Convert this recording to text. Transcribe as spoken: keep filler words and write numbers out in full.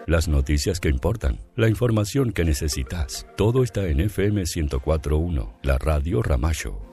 las noticias que importan, la información que necesitas. Todo está en F M ciento cuatro punto uno, la radio Ramallo.